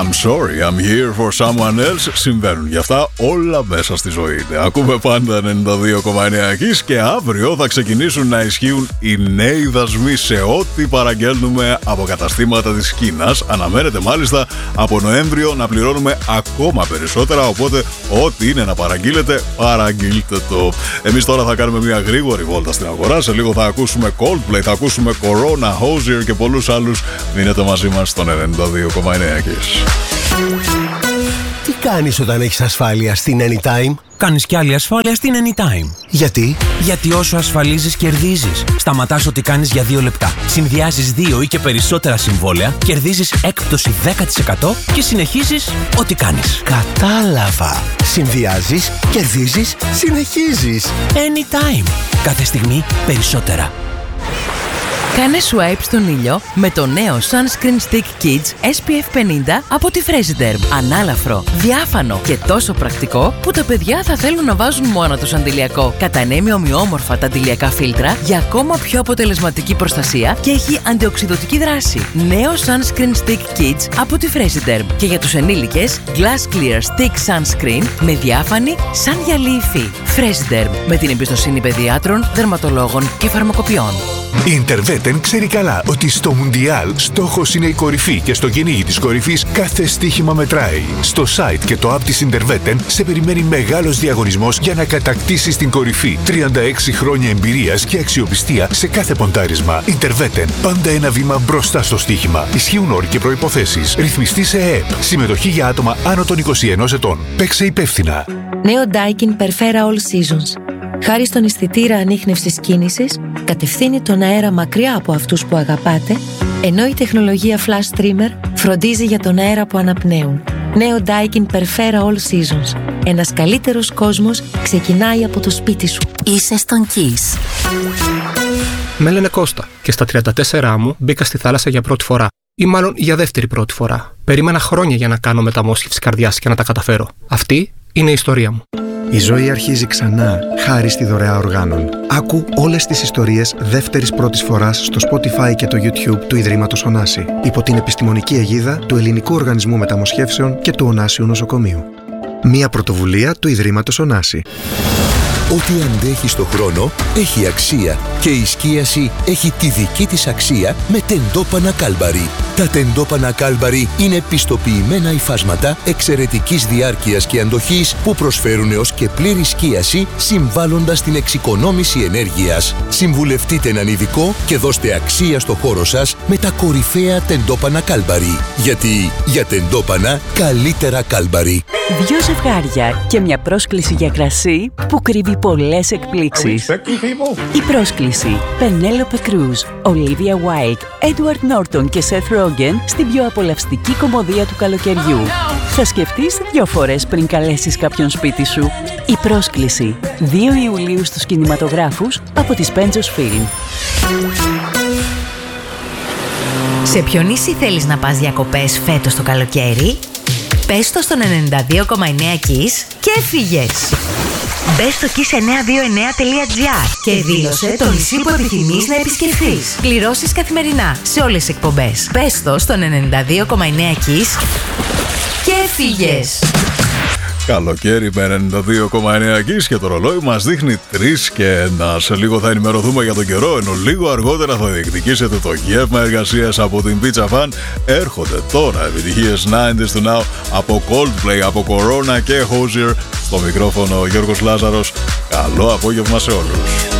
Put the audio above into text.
I'm sorry, I'm here for someone else. Συμβαίνουν γι' αυτά όλα μέσα στη ζωή. Ακούμε πάντα 92,9 εκεί και αύριο θα ξεκινήσουν να ισχύουν οι νέοι δασμοί σε ό,τι παραγγέλνουμε από καταστήματα της Κίνας. Αναμένεται μάλιστα από Νοέμβριο να πληρώνουμε ακόμα περισσότερα, οπότε ό,τι είναι να παραγγείλετε, παραγγείλτε το. Εμείς τώρα θα κάνουμε μια γρήγορη βόλτα στην αγορά. Σε λίγο θα ακούσουμε Coldplay, θα ακούσουμε Corona, Hozier και πολλούς άλλους. Μείνετε μαζί μας στον 92,9 εκεί. Τι κάνεις όταν έχεις ασφάλεια στην Anytime? Κάνεις κι άλλη ασφάλεια στην Anytime. Γιατί? Γιατί όσο ασφαλίζεις κερδίζεις. Σταματάς ό,τι κάνεις για 2 λεπτά. Συνδυάζεις 2 ή και περισσότερα συμβόλαια, κερδίζεις έκπτωση 10% και συνεχίζεις ό,τι κάνεις. Κατάλαβα. Συνδυάζεις, κερδίζεις, συνεχίζεις. Anytime. Κάθε στιγμή περισσότερα. Κάνε swipe στον ήλιο με το νέο Sunscreen Stick Kids SPF 50 από τη Fresiderm. Ανάλαφρο, διάφανο και τόσο πρακτικό που τα παιδιά θα θέλουν να βάζουν μόνο τους αντιλιακό. Κατανέμει ομοιόμορφα τα αντιλιακά φίλτρα για ακόμα πιο αποτελεσματική προστασία και έχει αντιοξειδωτική δράση. Νέο Sunscreen Stick Kids από τη Fresiderm. Και για τους ενήλικες, Glass Clear Stick Sunscreen με διάφανη σαν γυαλί υφή. Fresiderm, με την εμπιστοσύνη παιδιάτρων, δερματολόγων και φαρμακοποιών. Η Interveten ξέρει καλά ότι στο Μουντιάλ στόχος είναι η κορυφή και στο κυνήγι της κορυφής κάθε στοίχημα μετράει. Στο site και το app της Interveten σε περιμένει μεγάλος διαγωνισμός για να κατακτήσεις την κορυφή. 36 χρόνια εμπειρίας και αξιοπιστία σε κάθε ποντάρισμα. Interveten, πάντα ένα βήμα μπροστά στο στοίχημα. Ισχύουν όροι και προϋποθέσεις. Ρυθμιστή σε ΕΕΠ. Συμμετοχή για άτομα άνω των 21 ετών. Παίξε υπεύθυνα. Νέο Daikin Perfera All Seasons. Χάρη στον αισθητήρα ανίχνευσης κίνησης, κατευθύνει τον αέρα μακριά από αυτούς που αγαπάτε, ενώ η τεχνολογία Flash Trimmer φροντίζει για τον αέρα που αναπνέουν. Νέο Daikin Perfera All Seasons. Ένας καλύτερος κόσμος ξεκινάει από το σπίτι σου. Είσαι στον Kiss. Με λένε Κώστα και στα 34 μου μπήκα στη θάλασσα για πρώτη φορά. Ή μάλλον για δεύτερη πρώτη φορά. Περίμενα χρόνια για να κάνω μεταμόσχευση καρδιάς και να τα καταφέρω. Αυτή είναι η ιστορία μου. Η ζωή αρχίζει ξανά, χάρη στη δωρεά οργάνων. Άκου όλες τις ιστορίες δεύτερης πρώτης φοράς στο Spotify και το YouTube του Ιδρύματος Ωνάση, υπό την επιστημονική αιγίδα του Ελληνικού Οργανισμού Μεταμοσχεύσεων και του Ωνάσιου Νοσοκομείου. Μία πρωτοβουλία του Ιδρύματος Ωνάση. Ό,τι αντέχει στο χρόνο έχει αξία και η σκίαση έχει τη δική της αξία με τεντόπανα Κάλμπαρι. Τα τεντόπανα Κάλμπαρι είναι πιστοποιημένα υφάσματα εξαιρετικής διάρκειας και αντοχής που προσφέρουν έως και πλήρη σκίαση συμβάλλοντας στην εξοικονόμηση ενέργειας. Συμβουλευτείτε έναν ειδικό και δώστε αξία στο χώρο σας με τα κορυφαία τεντόπανα Κάλμπαρι. Γιατί για τεντόπανα καλύτερα Κάλμπαρι. 2 ζευγάρια και μια πρόσκληση για κρασί που κρύβει πολλές εκπλήξεις. Η πρόσκληση: Penelope Cruz, Olivia Wilde, Edward Norton και Seth Rogen στην πιο απολαυστική κομμωδία του καλοκαιριού. Θα σκεφτείς 2 φορές πριν καλέσεις κάποιον σπίτι σου. Η πρόσκληση: 2 Ιουλίου στους κινηματογράφους από τις Pentos Film. Σε ποιο νησί θέλεις να πας διακοπές φέτος το καλοκαίρι? Πες το στον 92,9 Kiss και έφυγες! Μπες στο kiss929.gr και δήλωσε το νησί που επιθυμείς να επισκεφθείς. Κληρώσεις καθημερινά σε όλες τις εκπομπές. Μπες το στον 92,9 Kiss και έφυγες! Καλοκαίρι με 92,9 Kiss και το ρολόι μας δείχνει 3 και 1. Σε λίγο θα ενημερωθούμε για τον καιρό, ενώ λίγο αργότερα θα διεκδικήσετε το γεύμα εργασίας από την Pizza Van. Έρχονται τώρα επιτυχίες 90s to now από Coldplay, από Corona και Hozier. Στο μικρόφωνο ο Γιώργος Λάζαρος. Καλό απόγευμα σε όλους.